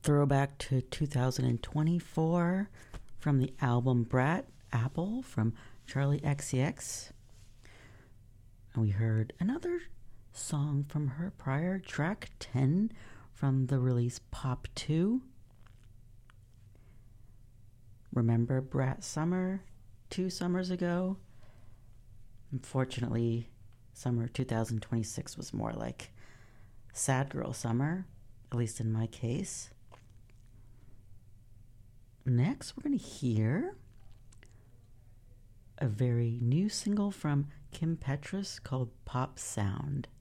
throwback to 2024 from the album Brat Apple from Charlie XCX. And we heard another song from her prior, track 10 from the release Pop 2. Remember Brat Summer 2 summers ago? Unfortunately, summer 2026 was more like sad girl summer, at least in my case. Next, we're going to hear a very new single from Kim Petras called Pop Sound.